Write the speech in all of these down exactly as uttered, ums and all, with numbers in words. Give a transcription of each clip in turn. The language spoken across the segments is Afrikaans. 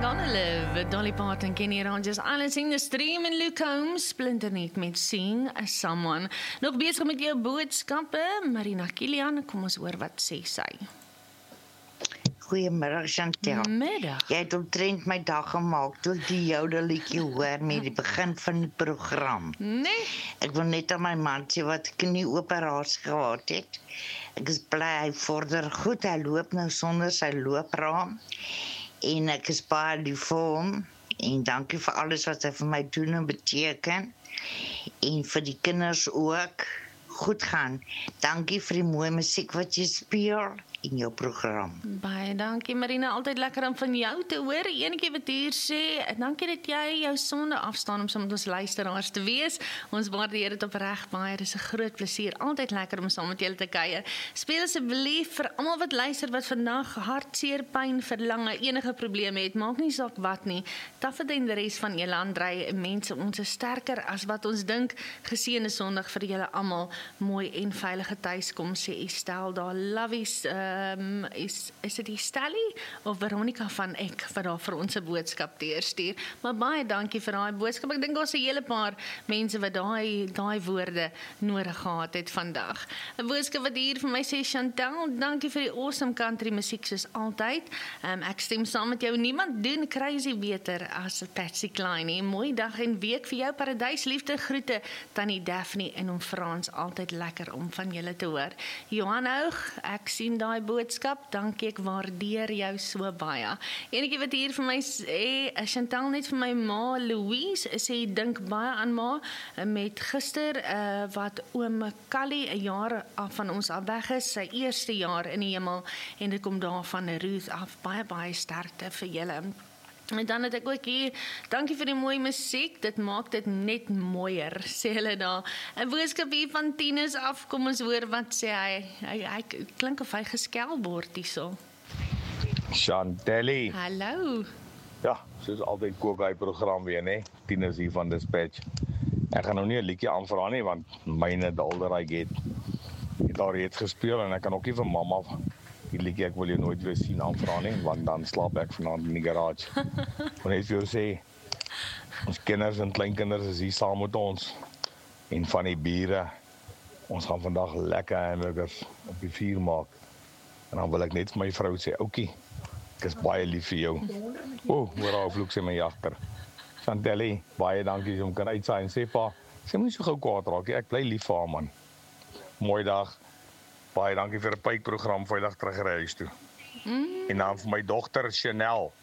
Gonna Live, Dolly Parton, Kenny Rogers, alles in the stream en Luke Combs, splinternet met Sing as Someone. Nog bezig met jou boodskappe, Marina Kilian, kom ons hoor wat sê sy. Goeiemiddag Chantel. Middag. Jy het omtrent my dag gemaak toe ek die joude liedjie hoor met die begin van die program. Nee? Ek wil net aan my man sê wat knieoperasie gehad het. Ek is bly hy vorder goed, hy loop nou sonder sy loopraam. En ek is baie lief vir hom. En dankie vir alles wat hy vir my doen en beteken. En vir die kinders ook. Goed gaan. Dankie vir die mooie musiek wat jy speel in jou program. Baie dankie Marina, altyd lekker om van jou te hoor. Enetjie wat hier sê, dankie dat jy jou sonde afstaan om saam met ons luisteraars te wees. Ons waardeer dit opreg baie, dit is 'n groot plesier, altyd lekker om saam met julle te kuier. Speel asseblief vir almal wat luister wat vandag hartseer, pyn, verlange, enige probleme het, maak nie saak wat nie. Taffet en die res van julle aandry, mense, ons is sterker as wat ons dink. Geseënde Sondag vir julle almal, mooi en veilige tuiskom, sê Estel daar, lovies, uh, Um, is, is dit die Stellie of Veronica van Ek wat daar vir ons 'n boodskap deurstuur. Maar baie dankie vir daai boodskap. Ek dink daar's 'n hele paar mense wat daai daai woorde nodig gehad het vandag. 'n Boodskap wat hier vir my sê, Chantel, dankie vir die awesome country musiek soos altyd. Um, ek stem saam met jou. Niemand doen crazy beter as Patsy Cline. Mooi dag en week vir jou, paradysliefde, groete Tannie Daphne en om Frans, altyd lekker om van julle te hoor. Johan Hoog, ek sien daai boodskap, dankie, ek waardeer jou so baie. Enetjie wat hier vir my sê, Chantal, net vir my ma Louise, sê, dink baie aan ma, met gister, uh, wat oom Callie, 'n jaar af van ons af weg is, sy eerste jaar in die hemel, en dit kom daar van Ruth af, baie, baie sterkte vir julle. En dan het ek ook hier, dankie vir die mooie musiek, dit maak dit net mooier, sê hulle daar. 'n Boodskap hier van Tinus af, kom ons hoor wat sê hy. Hy, hy klink of hy geskel word hierso. Chantelly. Hallo. Ja, soos altyd kook hy program weer, né? Tinus hier van Dispatch. Ek gaan nou nie 'n liedjie aanvra nie, want myne daldery het het al reeds gespeel en ek kan ook nie vir mamma die liedjie ek wil jou nooit weer sien aanvra nie, want dan slaap ek vanaand in die garage. Want net vir jou sê, ons kinders en kleinkinders is hier saam met ons, en van die bure, ons gaan vandag lekker hamburgers op die vuur maak, en dan wil ek net vir my vrou sê, oukie, ek is baie lief vir jou. O, oh, hoor haar vloek sê my agter. Chantelly, baie dankie as jy hom kan uitsaai en sê, pa, sê my nie so gou kwaad raak, ek bly lief vir haar man. Mooi dag. Baie dankie vir 'n pypprogram veilig terug ry huis toe. Mm. En dan vir my dogter Chanel.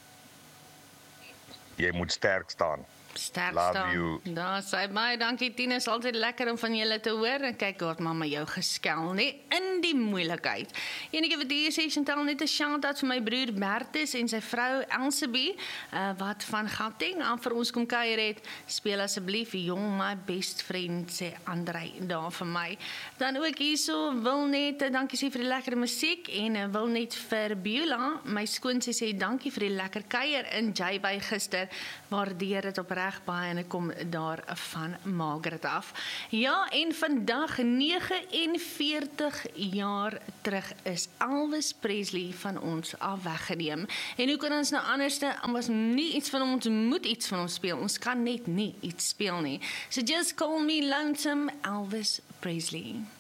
Jy moet sterk staan. Sterk Love staan. you. Daar sê baie dankie Tine, is altyd lekker om van julle te hoor. En kyk wat mamma jou geskel, nee, in die moeilikheid. Enige wat hier sê, Chantal, net 'n shout-out vir my broer Bertus en sy vrou Elsabie, uh, wat van Gauteng aan vir ons kom kuier het. Speel asseblief Jong My Best Friend, sê Andrei daar vir my. Dan ook hierso wil net, uh, dankie sê vir die lekker musiek en uh, wil net vir Beulah, my skoonsie sê dankie vir die lekker kuier in J-Bay gister. Waardeer dit opreg baie en ek kom daar van Margaret af. Ja, en vandag negenenveertig jaar terug is Elvis Presley van ons af weggeneem. En hoe kan ons nou anderste, ons nie iets van ons moet iets van ons speel. Ons kan net nie iets speel nie. So just call me lonesome Elvis Presley.